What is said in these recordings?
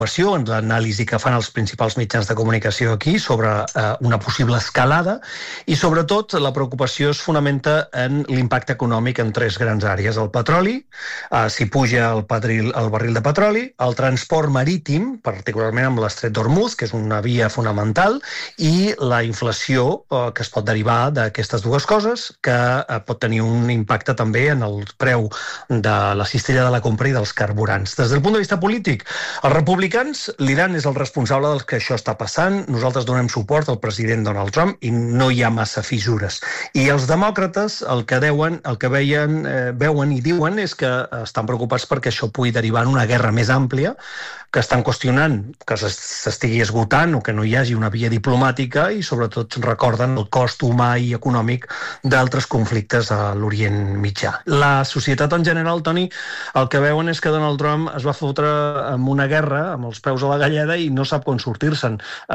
en l'anàlisi que fan els principals mitjans de comunicació aquí sobre una possible escalada i, sobretot, la preocupació es fonamenta en l'impacte econòmic en tres grans àrees. El petroli, si puja el barril de petroli, el transport marítim, particularment amb l'estret d'Hormuz, que és una via fonamental, i la inflació que es pot derivar d'aquestes dues coses, que pot tenir un impacte també en el preu de la cistella de la compra i dels carburants. Des del punt de vista polític, els republicans, l'Iran és el responsable del que això està passant. Nosaltres donem suport al president Donald Trump i no hi ha massa fissures. I els demòcrates el que veuen i diuen és que estan preocupats perquè això pugui derivar en una guerra més àmplia, que estan qüestionant que s'estigui esgotant o que no hi hagi una via diplomàtica i, sobretot, recorden el cost humà i econòmic d'altres conflictes a l'Orient Mitjà. La societat en general, Toni, el que veuen és que Donald Trump es va fotre en una guerra amb els peus a la galleda i no sap com sortir-se'n.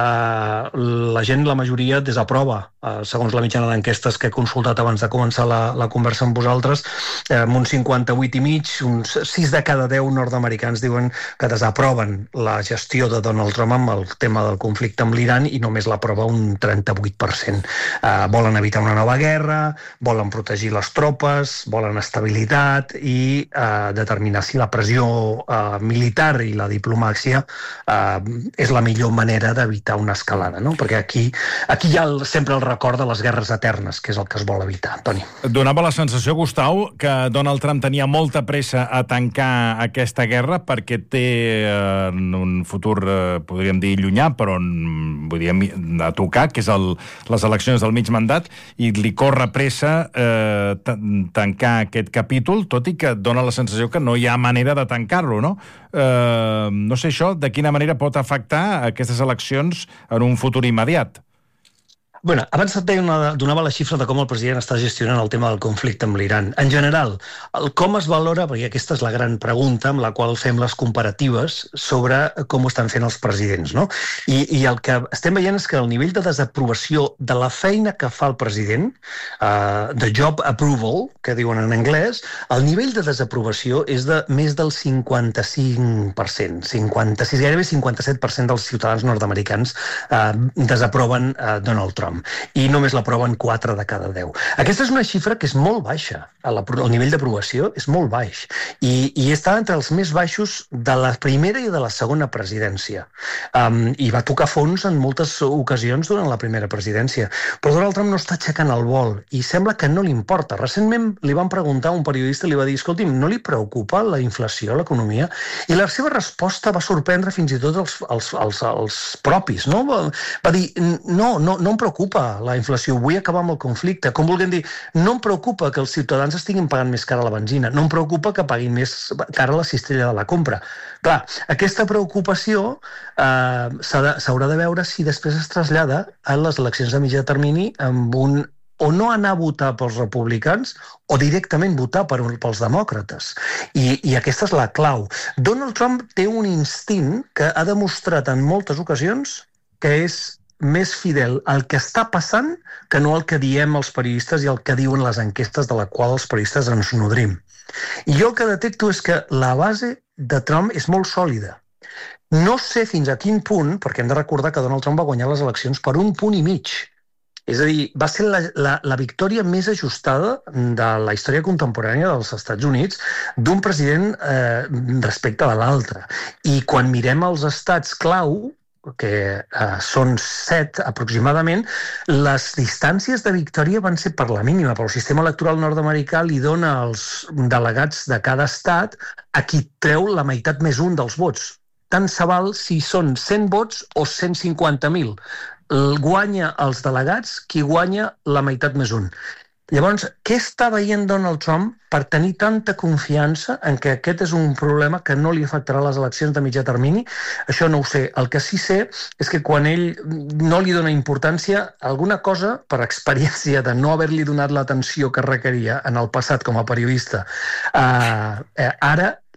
La gent, la majoria, desaprova, segons la mitjana d'enquestes que he consultat abans de començar la conversa amb vosaltres, amb un 58,5, uns 6 de cada 10 nord-americans diuen que desaproven la gestió de Donald Trump amb el tema del conflicte amb l'Iran i només l'aprova un 38%. Volen evitar una nova guerra, volen protegir les tropes, volen estabilitat i determinar si la pressió militar i la diplomàcia és la millor manera d'evitar una escalada, no? Perquè aquí hi ha sempre el record de les guerres eternes, que és el que es vol evitar, Toni. Donava la sensació, Gustau, que Donald Trump tenia molta pressa a tancar aquesta guerra perquè té en un futur, podríem dir, llunyà, però vull dir, a tocar, que és les eleccions del mig mandat, i li corre pressa tancar aquest capítol, tot i que dona la sensació que no hi ha manera de tancar-lo, no? No sé això, de quina manera pot afectar aquestes eleccions en un futur immediat? Bueno, abans et donava la xifra de com el president està gestionant el tema del conflicte amb l'Iran. En general, com es valora, perquè aquesta és la gran pregunta amb la qual fem les comparatives sobre com ho estan fent els presidents, no? I el que estem veient és que el nivell de desaprovació de la feina que fa el president, the job approval, que diuen en anglès, el nivell de desaprovació és de més del 55%, 56, gairebé 57% dels ciutadans nord-americans desaproven Donald Trump. I només l'aproven 4 de cada 10. Aquesta és una xifra que és molt baixa. El nivell d'aprovació és molt baix. I està entre els més baixos de la primera i de la segona presidència. I va tocar fons en moltes ocasions durant la primera presidència. Però Donald Trump no està aixecant el vol i sembla que no li importa. Recentment li van preguntar a un periodista i li va dir: escolti'm, no li preocupa la inflació, l'economia? I la seva resposta va sorprendre fins i tot els propis, no? Va dir: no em preocupa la inflació, vull acabar amb el conflicte. Com vulguem dir, no em preocupa que els ciutadans estiguin pagant més cara la benzina, no em preocupa que paguin més cara la cistella de la compra. Clar, aquesta preocupació s'haurà de veure si després es trasllada a les eleccions de mitjà termini amb un o no anar a votar pels republicans o directament votar pels demòcrates. I aquesta és la clau. Donald Trump té un instint que ha demostrat en moltes ocasions que és més fidel al que està passant que no al que diem els periodistes i el que diuen les enquestes de la qual els periodistes ens nodrim. I jo el que detecto és que la base de Trump és molt sòlida. No sé fins a quin punt, perquè hem de recordar que Donald Trump va guanyar les eleccions per 1,5 punts. És a dir, va ser la victòria més ajustada de la història contemporània dels Estats Units d'un president respecte de l'altre. I quan mirem els estats clau, que són 7 aproximadament, les distàncies de victòria van ser per la mínima, però el sistema electoral nord-americà li dona als delegats de cada estat a qui treu la meitat més un dels vots. Tant se val si són 100 vots o 150.000. Guanya els delegats qui guanya la meitat més un. Llavors, què està veient Donald Trump per tenir tanta confiança en que aquest és un problema que no li afectarà les eleccions de mitjà termini? Això no ho sé. El que sí sé és que quan ell no li dona importància, alguna cosa, per experiència de no haver-li donat l'atenció que requeria en el passat com a periodista, ara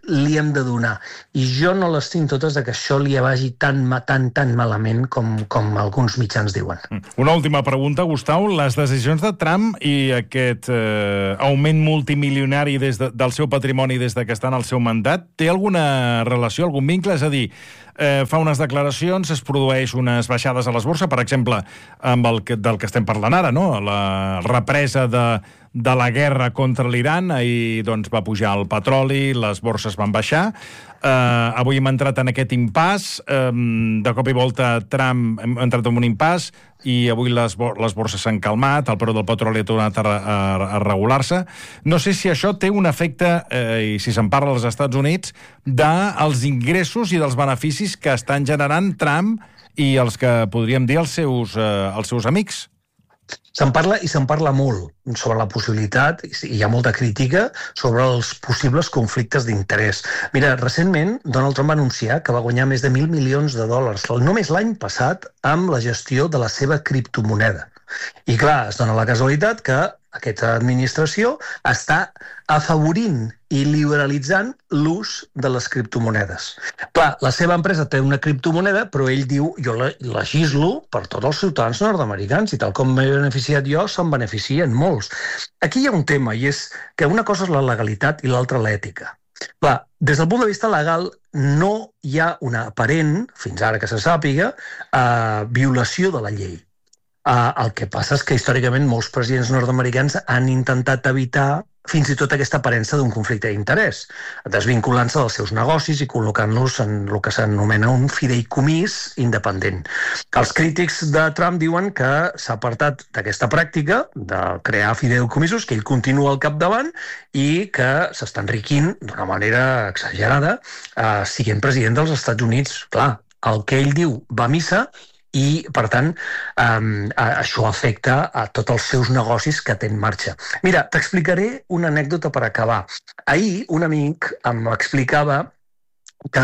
li hem de donar. I jo no les tinc totes de que això li vagi tan malament com alguns mitjans diuen. Una última pregunta, Gustau. Les decisions de Trump i aquest augment multimilionari del seu patrimoni des que està en el seu mandat, té alguna relació, algun vincle? És a dir, fa unes declaracions, es produeix unes baixades a les borses, per exemple, amb del que estem parlant ara, no? La represa de la guerra contra l'Iran, ahir doncs, va pujar el petroli, les borses van baixar. Avui hem entrat en aquest impàs, de cop i volta Trump hem entrat en un impàs i avui les borses s'han calmat, el preu del petroli ha tornat a regular-se. No sé si això té un efecte, i si se'n parla als Estats Units, dels ingressos i dels beneficis que estan generant Trump i els que podríem dir els seus amics. Se'n parla molt sobre la possibilitat, i hi ha molta crítica, sobre els possibles conflictes d'interès. Mira, recentment Donald Trump va anunciar que va guanyar més de $1.000 milions només l'any passat amb la gestió de la seva criptomoneda. I clar, es dona la casualitat que aquesta administració està afavorint i liberalitzant l'ús de les criptomonedes. Clar, la seva empresa té una criptomoneda, però ell diu, jo legislo per tots els ciutadans nord-americans i tal com m'he beneficiat jo, se'n beneficien molts. Aquí hi ha un tema, i és que una cosa és la legalitat i l'altra l'ètica. Clar, des del punt de vista legal no hi ha una aparent, fins ara que se sàpiga, violació de la llei. El que passa és que històricament molts presidents nord-americans han intentat evitar fins i tot aquesta aparença d'un conflicte d'interès, desvinculant-se dels seus negocis i col·locant-los en el que s'anomena un fideïcomís independent. Els crítics de Trump diuen que s'ha apartat d'aquesta pràctica de crear fideïcomisos, que ell continua al capdavant i que s'està enriquint d'una manera exagerada sent president dels Estats Units. Clar, el que ell diu va a missa i, per tant, això afecta a tots els seus negocis que té en marxa. Mira, t'explicaré una anècdota per acabar. Ahir un amic m'explicava que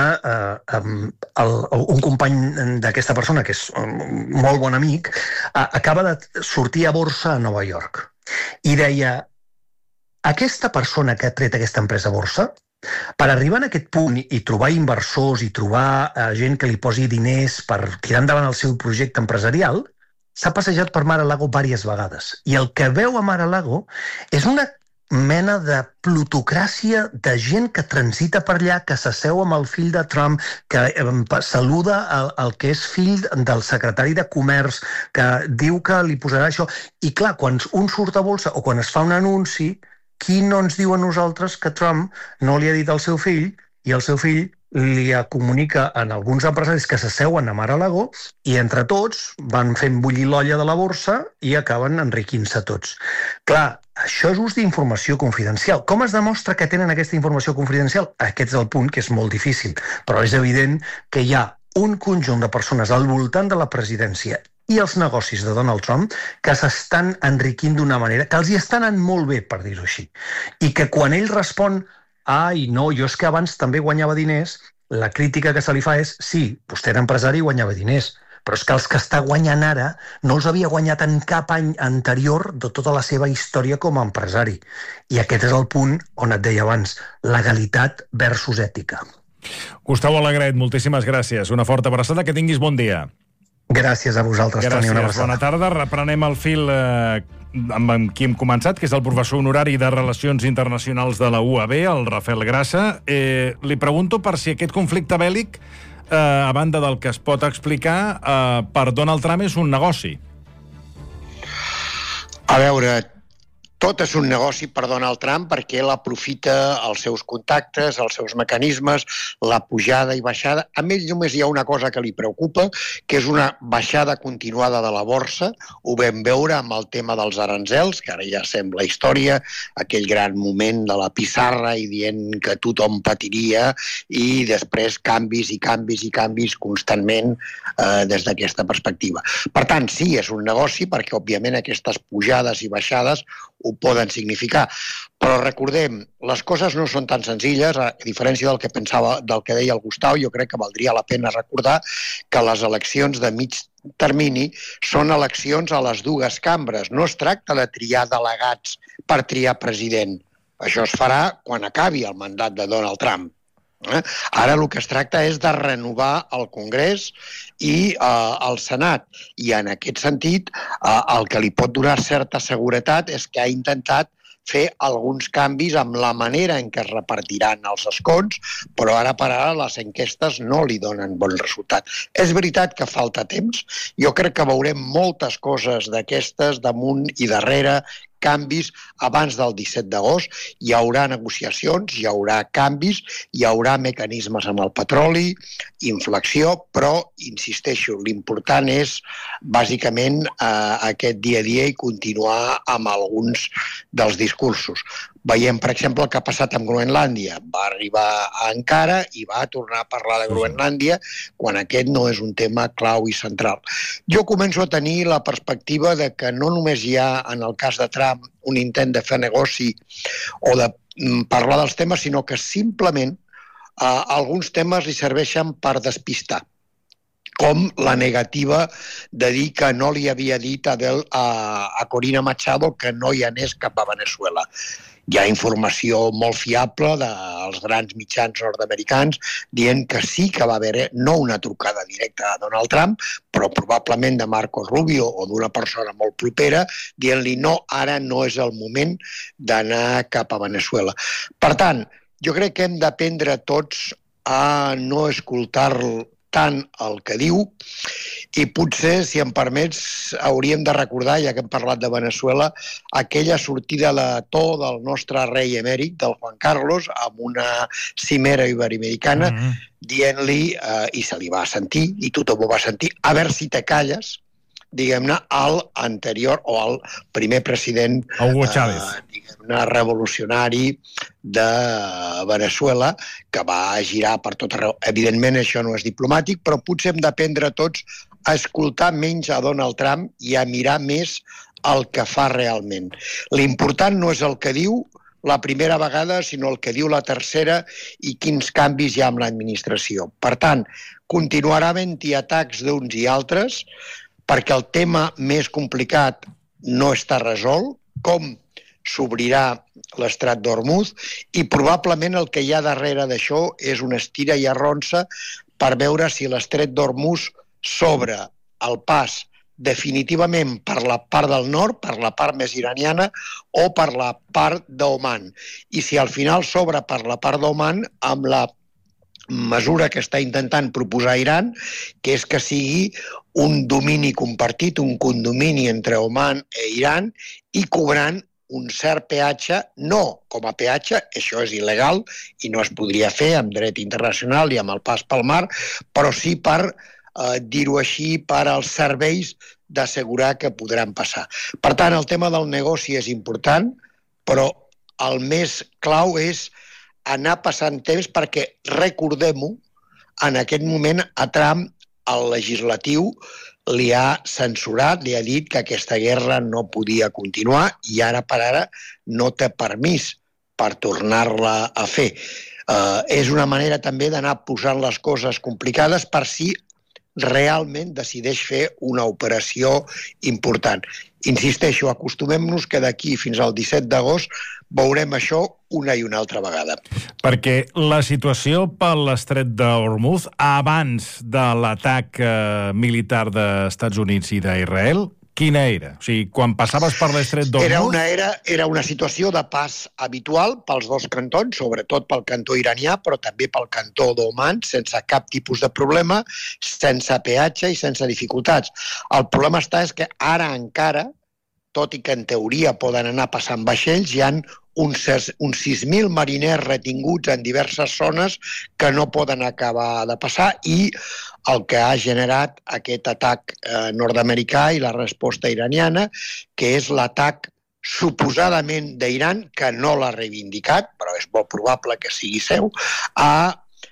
un company d'aquesta persona, que és un molt bon amic, acaba de sortir a borsa a Nova York. I deia, aquesta persona que ha tret aquesta empresa a borsa, per arribar a aquest punt i trobar inversors i trobar gent que li posi diners per tirar endavant el seu projecte empresarial, s'ha passejat per Mar-a-Lago diverses vegades. I el que veu a Mar-a-Lago és una mena de plutocràcia de gent que transita per allà, que s'asseu amb el fill de Trump, que saluda el que és fill del secretari de Comerç, que diu que li posarà això. I clar, quan un surt a bolsa o quan es fa un anunci, qui no ens diu a nosaltres que Trump no li ha dit al seu fill i el seu fill li comunica en alguns empresaris que s'asseuen a Mar-a-Lago i entre tots van fent bullir l'olla de la borsa i acaben enriquint-se tots. Clar, això és ús d'informació confidencial. Com es demostra que tenen aquesta informació confidencial? Aquest és el punt, que és molt difícil, però és evident que hi ha un conjunt de persones al voltant de la presidència i els negocis de Donald Trump que s'estan enriquint d'una manera que els hi estan anant molt bé, per dir-ho així. I que quan ell respon ai, no, jo és que abans també guanyava diners, la crítica que se li fa és sí, vostè era empresari i guanyava diners, però és que els que està guanyant ara no els havia guanyat en cap any anterior de tota la seva història com a empresari. I aquest és el punt on et deia abans, legalitat versus ètica. Gustau Alegret, moltíssimes gràcies. Una forta abraçada, que tinguis bon dia. Gràcies a vosaltres, Toni. Una abraçada. Bona tarda. Reprenem el fil amb qui hem començat, que és el professor honorari de Relacions Internacionals de la UAB, el Rafael Grassa. Li pregunto per si aquest conflicte bèl·lic, a banda del que es pot explicar, per Donald Trump és un negoci. A veure, tot és un negoci per Donald Trump perquè ell aprofita els seus contactes, els seus mecanismes, la pujada i baixada. A ell només hi ha una cosa que li preocupa, que és una baixada continuada de la borsa. Ho vam veure amb el tema dels aranzels, que ara ja sembla història, aquell gran moment de la pissarra i dient que tothom patiria i després canvis i canvis i canvis constantment des d'aquesta perspectiva. Per tant, sí, és un negoci perquè, òbviament, aquestes pujades i baixades ho poden significar. Però recordem, les coses no són tan senzilles, a diferència del que pensava, del que deia el Gustau. Jo crec que valdria la pena recordar que les eleccions de mig termini són eleccions a les dues cambres. No es tracta de triar delegats per triar president. Això es farà quan acabi el mandat de Donald Trump. Ara el que es tracta és de renovar el Congrés i el Senat. I en aquest sentit, el que li pot donar certa seguretat és que ha intentat fer alguns canvis amb la manera en què es repartiran els escons, però ara per ara les enquestes no li donen bon resultat. És veritat que falta temps. Jo crec que veurem moltes coses d'aquestes damunt i darrere, canvis abans del 17 d'agost. Hi haurà negociacions, hi haurà canvis, hi haurà mecanismes amb el petroli, inflexió, però, insisteixo, l'important és bàsicament aquest dia a dia i continuar amb alguns dels discursos. Veiem, per exemple, el que ha passat amb Groenlàndia. Va arribar a Ankara i va tornar a parlar de Groenlàndia quan aquest no és un tema clau i central. Jo començo a tenir la perspectiva de que no només hi ha, en el cas de Trump, un intent de fer negoci o de parlar dels temes, sinó que simplement alguns temes li serveixen per despistar, com la negativa de dir que no li havia dit a Corina Machado que no hi anés cap a Venezuela. Hi ha informació molt fiable dels grans mitjans nord-americans dient que sí que va haver no una trucada directa a Donald Trump, però probablement de Marco Rubio o d'una persona molt propera dient-li no, ara no és el moment d'anar cap a Venezuela. Per tant, jo crec que hem d'aprendre tots a no escoltar-lo tant el que diu i potser, si em permets, hauríem de recordar, ja que hem parlat de Venezuela, aquella sortida de to del nostre rei emèrit, del Juan Carlos, amb una cimera iberoamericana, dient-li, i se li va sentir, i tothom ho va sentir, a veure si te calles, diguem-ne, al anterior o al primer president Hugo Chávez, diguem-ne, revolucionari de Venezuela, que va girar per tot arreu. Evidentment, això no és diplomàtic, però potser hem d'aprendre tots a escoltar menys a Donald Trump i a mirar més el que fa realment. L'important no és el que diu la primera vegada, sinó el que diu la tercera i quins canvis hi ha amb l'administració. Per tant, continuarà havent-hi atacs d'uns i altres, perquè el tema més complicat no està resolt, com s'obrirà l'estrat d'Hormuz, i probablement el que hi ha darrere d'això és una estira i arronsa per veure si l'estret d'Hormuz s'obre el pas definitivament per la part del nord, per la part més iraniana, o per la part d'Oman. I si al final s'obre per la part d'Oman amb la mesura que està intentant proposar Iran, que és que sigui un domini compartit, un condomini entre Oman i Iran, i cobrant un cert peatge, no com a peatge, això és il·legal i no es podria fer amb dret internacional i amb el pas pel mar, però sí per, dir-ho així, per als serveis d'assegurar que podran passar. Per tant, el tema del negoci és important, però el més clau és anar passant temps perquè, recordem-ho, en aquest moment a Trump el legislatiu li ha censurat, li ha dit que aquesta guerra no podia continuar i ara per ara no té permís per tornar-la a fer. És una manera també d'anar posant les coses complicades per si realment decideix fer una operació important. Insisteixo, acostumem-nos que d'aquí fins al 17 d'agost veurem això una i una altra vegada. Perquè la situació per l'estret d'Hormuz, abans de l'atac militar dels Units i d'Israel, quina era? O sigui, quan passaves per l'estret d'Hormuz... Era una situació de pas habitual pels dos cantons, sobretot pel cantó iranià, però també pel cantó d'Oman, sense cap tipus de problema, sense peatge i sense dificultats. El problema és que ara encara, tot i que en teoria poden anar passant vaixells, hi ha uns 6.000 mariners retinguts en diverses zones que no poden acabar de passar i el que ha generat aquest atac nord-americà i la resposta iraniana, que és l'atac suposadament d'Iran, que no l'ha reivindicat, però és molt probable que sigui seu, a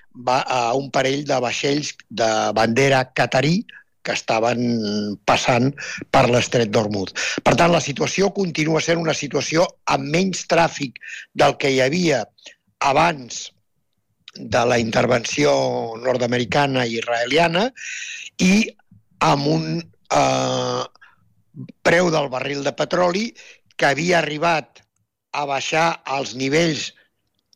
un parell de vaixells de bandera catarí que estaven passant per l'estret d'Hormuz. Per tant, la situació continua sent una situació amb menys tràfic del que hi havia abans de la intervenció nord-americana i israeliana i amb un preu del barril de petroli que havia arribat a baixar als nivells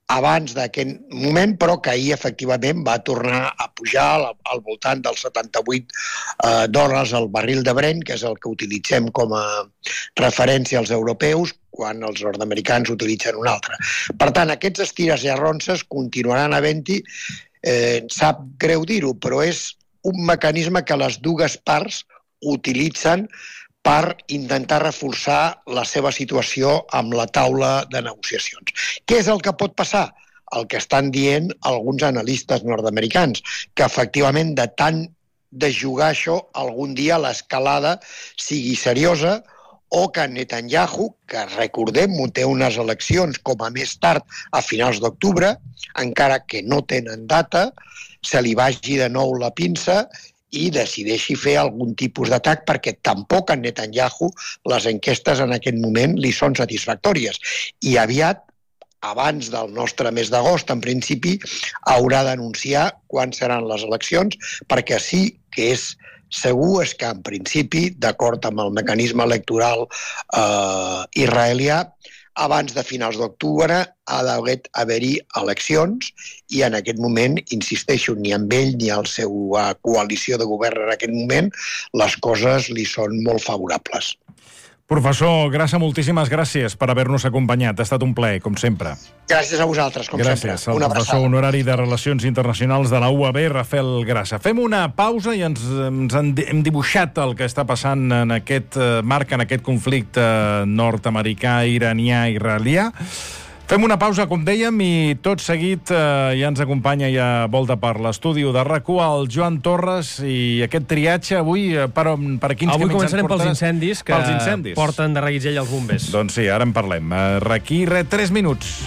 abans d'aquest moment, però que ahir efectivament va tornar a pujar al voltant dels $78 al barril de Brent, que és el que utilitzem com a referència als europeus, quan els nord-americans utilitzen un altre. Per tant, aquests estires i arronses continuaran havent-hi, sap greu dir-ho, però és un mecanisme que les dues parts utilitzen per intentar reforçar la seva situació amb la taula de negociacions. Què és el que pot passar? El que estan dient alguns analistes nord-americans, que efectivament de tant de jugar això, algun dia l'escalada sigui seriosa, o que Netanyahu, que recordem, té unes eleccions com a més tard a finals d'octubre, encara que no tenen data, se li vagi de nou la pinça i decideixi fer algun tipus d'atac, perquè tampoc a Netanyahu les enquestes en aquest moment li són satisfactòries. I aviat, abans del nostre mes d'agost, en principi, haurà d'anunciar quan seran les eleccions, perquè sí que és segur és que, en principi, d'acord amb el mecanisme electoral israelià, abans de finals d'octubre ha d'haver-hi eleccions i en aquest moment, insisteixo, ni amb ell ni a la seva coalició de govern en aquest moment, les coses li són molt favorables. Professor Grassa, moltíssimes gràcies per haver-nos acompanyat. Ha estat un plaer, com sempre. Gràcies a vosaltres, com sempre. Gràcies al professor honorari de Relacions Internacionals de la UAB, Rafael Grassa. Fem una pausa i ens hem dibuixat el que està passant en aquest marc, en aquest conflicte nord-americà, iranià-israelià. Fem una pausa, com dèiem, i tot seguit ja ens acompanya i a volta per l'estudi de RAC1 el Joan Torres, i aquest triatge avui per quins camins ens portaràs? Avui començarem pels incendis que porten de reguitzell els bombers. Doncs sí, ara en parlem. Aquí, 3 minuts.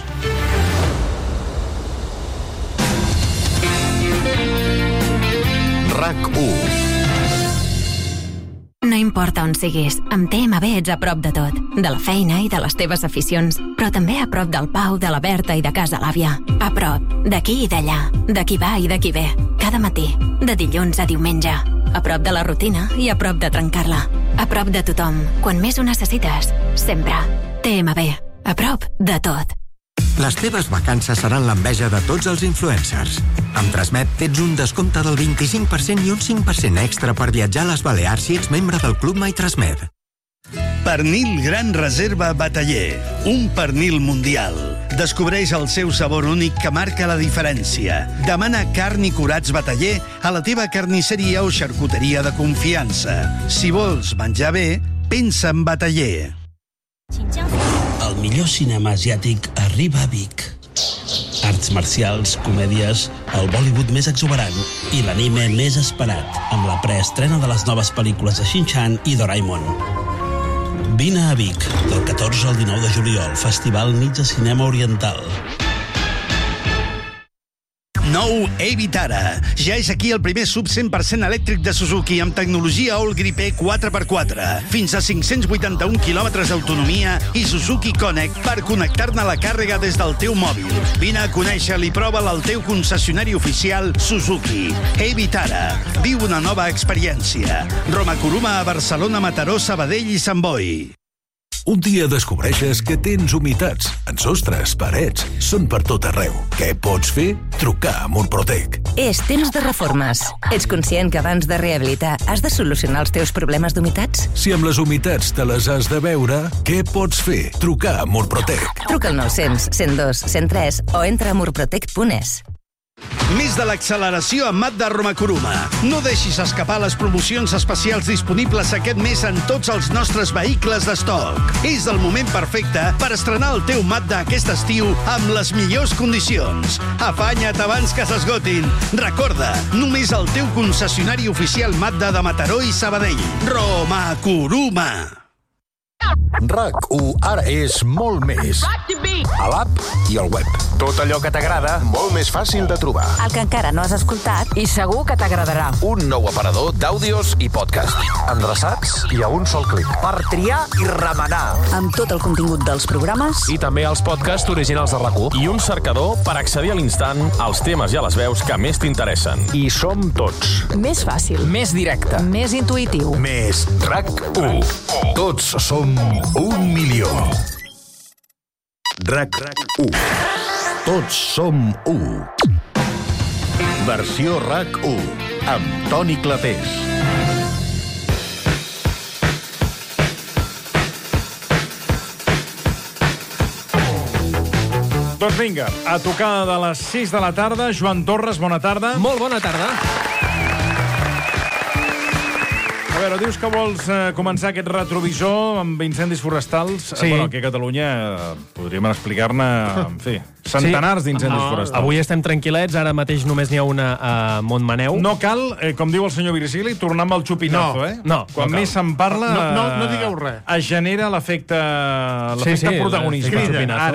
RAC1. No importa on siguis, amb TMB ets a prop de tot. De la feina i de les teves aficions, però també a prop del Pau, de la Berta i de casa l'àvia. A prop, d'aquí i d'allà, de qui va i de qui ve. Cada matí, de dilluns a diumenge. A prop de la rutina i a prop de trencar-la. A prop de tothom, quan més ho necessites. Sempre. TMB, a prop de tot. Les teves vacances seran l'enveja de tots els influencers. Amb Transmet tens un descompte del 25% i un 5% extra per viatjar a les Balears si ets membre del Club MyTransmed. Pernil Gran Reserva Bataller, un pernil mundial. Descobreix el seu sabor únic que marca la diferència. Demana carn i curats Bataller a la teva carnisseria o xarcuteria de confiança. Si vols menjar bé, pensa en Bataller. El millor cinema asiàtic arriba a Vic. Arts marcials, comèdies, el Bollywood més exuberant i l'anime més esperat, amb la preestrena de les noves pel·lícules de Shin-Chan i Doraemon. Vine a Vic, del 14 al 19 de juliol, Festival Nits de Cinema Oriental. Nou Evitara. Ja és aquí el primer sub 100% elèctric de Suzuki amb tecnologia All Grip E 4x4. Fins a 581 quilòmetres d'autonomia i Suzuki Connect per connectar-ne la càrrega des del teu mòbil. Vine a conèixer-lo i prova'l al teu concessionari oficial Suzuki. Evitara. Viu una nova experiència. Roma Kuruma a Barcelona, Mataró, Sabadell i Sant Boi. Un dia descobreixes que tens humitats en sostres, parets, són per tot arreu. Què pots fer? Trucar a Murprotec. És temps de reformes. Ets conscient que abans de rehabilitar has de solucionar els teus problemes d'humitats? Si amb les humitats te les has de veure, què pots fer? Trucar a Murprotec. Truca al 900 102 103 o entra a murprotec.es. Més de l'acceleració amb Mazda Roma Kuruma. No deixis escapar les promocions especials disponibles aquest mes en tots els nostres vehicles d'estoc. És el moment perfecte per estrenar el teu Mazda aquest estiu amb les millors condicions. Afanya't abans que s'esgotin. Recorda, només el teu concessionari oficial Mazda de Mataró i Sabadell. Roma Kuruma. RAC1 ara és molt més. A l'app i al web. Tot allò que t'agrada, molt més fàcil de trobar. El que encara no has escoltat i segur que t'agradarà. Un nou aparador d'àudios i podcast. Endreçats i a un sol clic. Per triar i remenar. Amb tot el contingut dels programes. I també els podcasts originals de RAC1. I un cercador per accedir a l'instant als temes i a les veus que més t'interessen. I som tots. Més fàcil. Més directe. Més intuïtiu. Més RAC1. Tots som 1 milió. RAC1. Tots som u. Versió RAC1, amb Toni Clapés. Doncs vinga, a tocar de les 6 de la tarda. Joan Torres, bona tarda. Molt bona tarda. A veure, dius que vols començar aquest retrovisor amb incendis forestals. Sí. Bueno, aquí a Catalunya podríem explicar-ne, en fi, centenars d'incendis forestals. Avui estem tranquil·lets, ara mateix només n'hi ha una a Montmaneu. No cal, com diu el senyor Virgili, tornar amb el xupinazo, No, Quan més se'n parla... No digueu res. Es genera l'efecte protagonisme.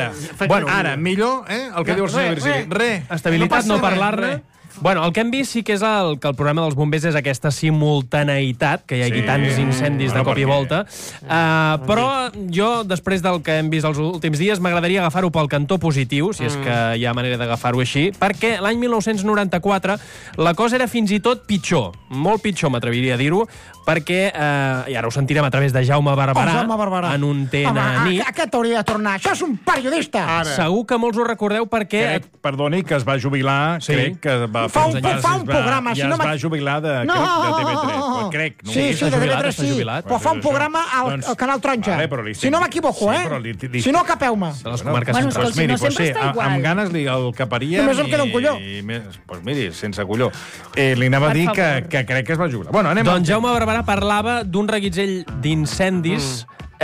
Ara, millor, el que diu el senyor Virgili. Estabilitat, no parlar-ne. Bueno, el que hem vist sí que és que el problema dels bombers és aquesta simultaneïtat, que hi hagi tants incendis de cop i volta. Però jo, després del que hem vist els últims dies, m'agradaria agafar-ho pel cantó positiu, si és que hi ha manera d'agafar-ho així, perquè l'any 1994 la cosa era fins i tot pitjor, molt pitjor, m'atreviria a dir-ho, perquè, i ara ho sentirem a través de Jaume Barberà, en un TN nit. Aquest hauria de tornar, això és un periodista! Segur que molts ho recordeu perquè... Perdoni, que es va jubilar, crec que va... Fa un programa... Ja es va jubilar de TV3. Crec. Sí, de TV3 sí. Però fa un programa al Canal Taronja. Si no m'equivoco, Si no, capeu-me. Bueno, si no sempre està igual. Amb ganes el caparia... Només em queda un colló. Doncs miri, sense colló. Li anava a dir que crec que es va jubilar. Doncs Jaume Barberà parlava d'un reguitzell d'incendis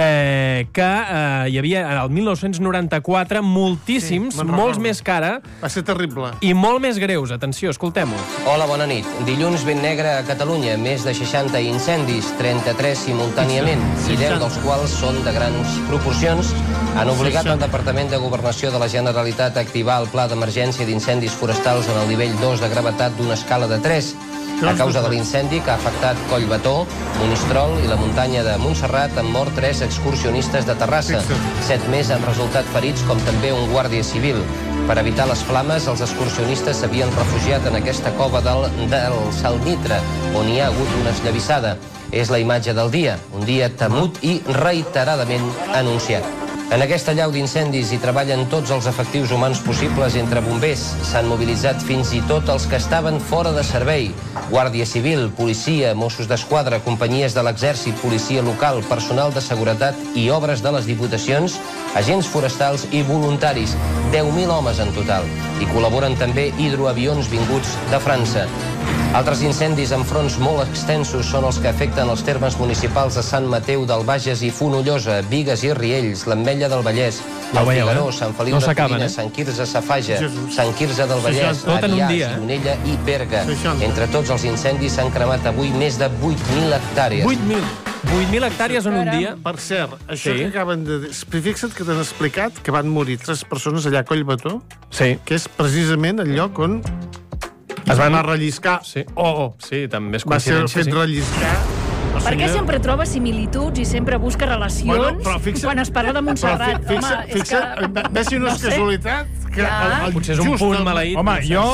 que hi havia el 1994 moltíssims, molts més que ara. Va ser terrible. I molt més greus. Atenció, escoltem-ho. Hola, bona nit. Dilluns ben negre a Catalunya. Més de 60 incendis, 33 simultàniament, i 10 dels quals són de grans proporcions. Han obligat el Departament de Governació de la Generalitat a activar el Pla d'Emergència d'Incendis Forestals en el nivell 2 de gravetat d'una escala de 3. A causa de l'incendi que ha afectat Collbató, Monistrol i la muntanya de Montserrat han mort 3 excursionistes de Terrassa. 7 més han resultat ferits, com també un guàrdia civil. Per evitar les flames, els excursionistes s'havien refugiat en aquesta cova del Salnitre, on hi ha hagut una esllavissada. És la imatge del dia, un dia temut i reiteradament anunciat. En aquesta llau d'incendis hi treballen tots els efectius humans possibles entre bombers. S'han mobilitzat fins i tot els que estaven fora de servei. Guàrdia Civil, policia, Mossos d'Esquadra, companyies de l'exèrcit, policia local, personal de seguretat i obres de les diputacions, agents forestals i voluntaris. 10.000 homes en total. Hi col·laboren també hidroavions vinguts de França. Altres incendis amb fronts molt extensos són els que afecten els termes municipals de Sant Mateu del Bages i Fonollosa, Bigues i Riells, l'Ametlla del Vallès, el Figaró, Sant Feliu de Codines, Sant Quirze Safaja, Sant Quirze del Vallès, Arià, Gironella i Berga. Entre tots els incendis s'han cremat avui més de 8.000 hectàrees. 8.000 hectàrees en un dia? Per cert, això que acaben de dir... Fixa't que t'han explicat que van morir 3 persones allà a Collbató, que és precisament el lloc on es van relliscar. Sí, també és va ser coincidència. fet relliscar. Perquè sempre troba similituds i sempre busca relacions quan es parla de Montserrat. Ves si no és casualitat. Potser és un punt maleït. Home, jo,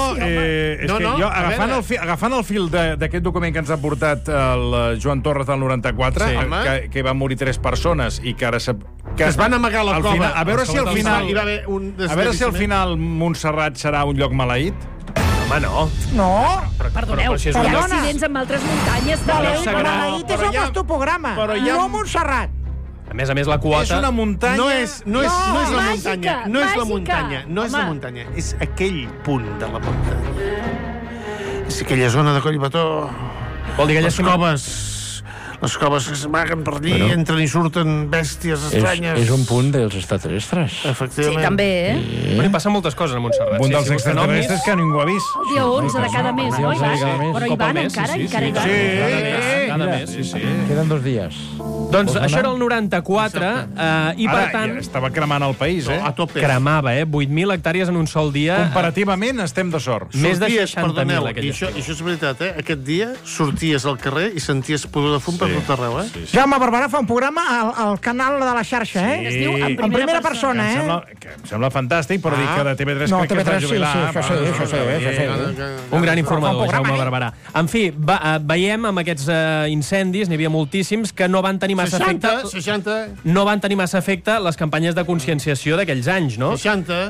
agafant el fil d'aquest document que ens ha portat el Joan Torres del 94, que van morir 3 persones i que ara que es van amagar a la cova. A veure si al final Montserrat serà un lloc maleït. Home, no. No. Perdoneu, hi ha accidents amb altres muntanyes. Maleït és el nostre programa, no Montserrat. A més, la quota... És una muntanya... No és la muntanya. No és la muntanya. No és la muntanya. És aquell punt de la muntanya. És aquella zona de Collbató. Vol dir que les coves que s'amaguen per allí, entren i surten bèsties estranyes. És un punt dels extraterrestres. Efectivament. Sí, també, Però hi passen moltes coses a Montserrat. Un dels extraterrestres que ningú ha vist. El dia 11 de cada mes, no? Però hi van encara, Cada mes, sí. Queden 2 dies. Doncs això era el 94, i per tant... Estava cremant el país, A tope. Cremava, 8.000 hectàrees en un sol dia. Comparativament estem de sort. Més de 60.000 i això és veritat, Aquest dia sorties al carrer i senties pudor de fum per tot arreu, Jaume Barberà fa un programa al canal de la xarxa, Es diu En primera persona, Em sembla fantàstic, però dic que de TV3 crec que es va jubilar. Un gran informador, Jaume Barberà. En fi, veiem amb aquests incendis, n'hi havia moltíssims, que no van tenir massa efecte... 60. No van tenir massa efecte les campanyes de conscienciació d'aquells anys, no? 60.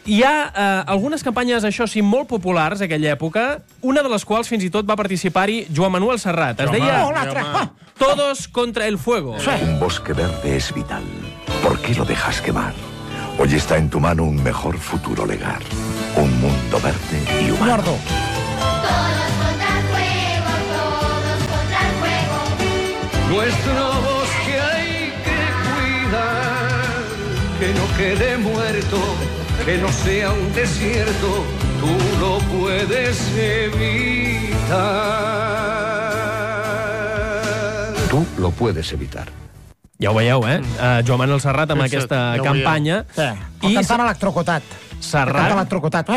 Hi ha algunes campanyes, això sí, molt populars aquella època, una de les quals fins i tot va participar-hi Joan Manuel Serrat. Es deia Todos contra el fuego. Un bosque verde es vital. ¿Por qué lo dejas quemar? Hoy está en tu mano un mejor futuro legar. Un mundo verde y humano. Gordo. Todos contra el fuego, todos contra el fuego. Nuestro bosque hay que cuidar, que no quede muerto, que no sea un desierto, tú lo puedes evitar. Tú lo puedes evitar. Ja ho veieu, Joan Manuel Serrat amb aquesta campanya. O cantant electrocutat. Serrat. Cantant electrocutat.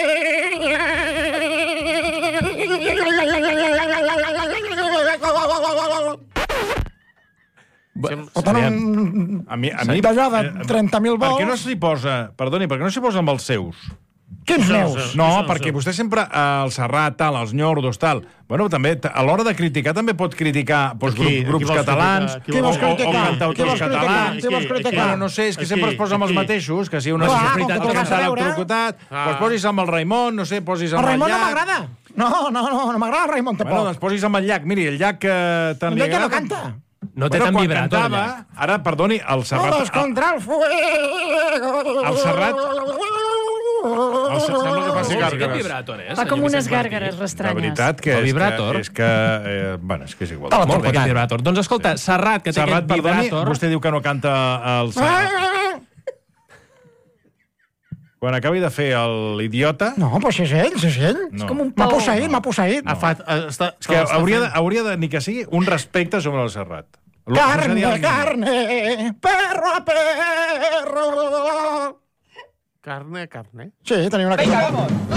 A mi d'allò de 30.000 volts. Per què no s'hi posa, perdoni, per què no s'hi posa amb els seus? Quins meus? No, perquè vostè sempre, el Serrat, tal, els Nyordos, tal... Bueno, també, a l'hora de criticar, també pot criticar grups catalans o cantautors catalans. Bueno, no sé, és que sempre es posa amb els mateixos, que si una societat que canta electrocutat, doncs posis amb el Raimon, no sé, posis amb el Llac... El Raimon no m'agrada. No m'agrada el Raimon, tampoc. Bueno, doncs posis amb el Llac. Miri, el Llac tant li agrada... El Llac no canta. No té tan vibrato, el Llac. Ara, perdoni, el Serrat... Todos contra el fuego. El Serrat... Sembla que faci gàrgares. Fa com unes gàrgares restranyes. La veritat que és que... Bueno, és que és igual. Molt bé, aquest vibrator. Doncs escolta, Serrat, que té aquest vibrator... Vostè diu que no canta el Serrat. Quan acabi de fer l'idiota... No, però si és ell, si és ell. És com un pou. M'ha posseït. És que hauria de, ni que sigui, un respecte sobre el Serrat. Carne, perro a perro. Carne. Sí, tenia una...